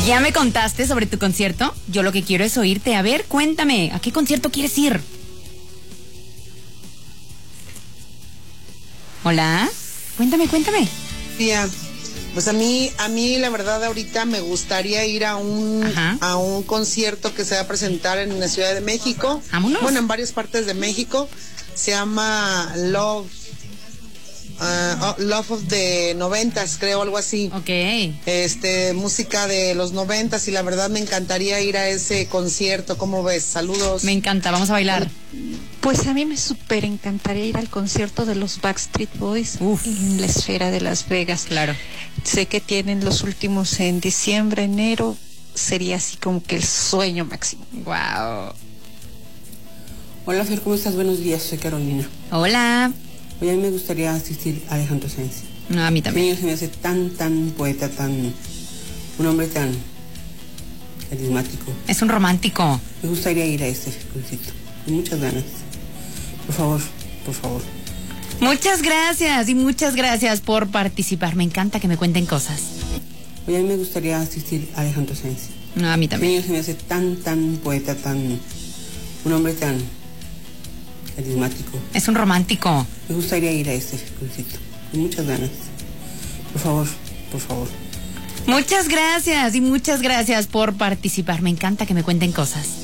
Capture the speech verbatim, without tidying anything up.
¿Ya me contaste sobre tu concierto? Yo lo que quiero es oírte. A ver, cuéntame, ¿a qué concierto quieres ir? Hola, cuéntame, cuéntame. Tía, pues a mí, a mí la verdad ahorita me gustaría ir a un, Ajá. a un concierto que se va a presentar en la Ciudad de México. Vámonos. Bueno, en varias partes de México. Se llama Love, uh, Love of the noventas, creo, algo así. Ok. Este, música de los noventas, y la verdad me encantaría ir a ese concierto. ¿Cómo ves? Saludos. Me encanta, vamos a bailar. Pues a mí me súper encantaría ir al concierto de los Backstreet Boys Uf. en la Esfera de Las Vegas. Claro. Sé que tienen los últimos en diciembre, enero. Sería así como que el sueño máximo. Wow. Hola, Fer, ¿cómo estás? Buenos días, soy Carolina. Hola. Hoy a mí me gustaría asistir a Alejandro Sanz. No, a mí también. Niño se me hace tan, tan poeta, tan... un hombre tan carismático. Es un romántico. Me gustaría ir a este concierto. Con muchas ganas. Por favor, por favor. Muchas gracias y muchas gracias por participar. Me encanta que me cuenten cosas. Hoy a mí me gustaría asistir a Alejandro Sanz. No, a mí también. Niño se me hace tan, tan poeta, tan... un hombre tan carismático. Es un romántico. Me gustaría ir a este concierto. Con muchas ganas. Por favor, por favor. Muchas gracias y muchas gracias por participar. Me encanta que me cuenten cosas.